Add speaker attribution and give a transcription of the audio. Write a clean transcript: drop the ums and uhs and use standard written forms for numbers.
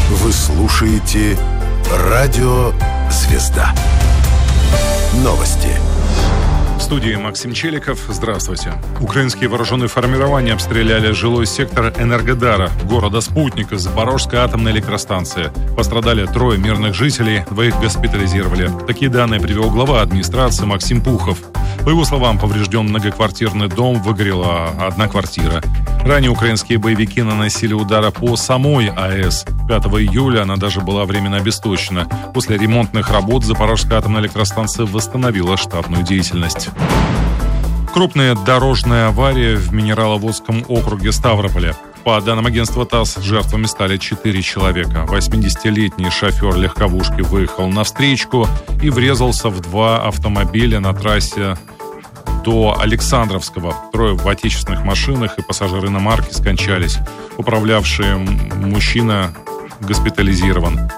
Speaker 1: Вы слушаете «Радио Звезда». Новости.
Speaker 2: В студии Максим Челиков. Здравствуйте. Украинские вооруженные формирования обстреляли жилой сектор Энергодара, города-спутника, Запорожской атомной электростанции. Пострадали 3 мирных жителей, 2 госпитализировали. Такие данные привел глава администрации Максим Пухов. По его словам, поврежден многоквартирный дом, выгорела 1 квартира. Ранее украинские боевики наносили удары по самой АЭС. 5 июля она даже была временно обесточена. После ремонтных работ Запорожская атомная электростанция восстановила штатную деятельность. Крупная дорожная авария в Минераловодском округе Ставрополя. По данным агентства ТАСС, жертвами стали 4 человека. 80-летний шофер легковушки выехал на встречку и врезался в 2 автомобиля на трассе до Александровского. 3 в отечественных машинах и пассажиры иномарки скончались. Управлявший мужчина госпитализирован.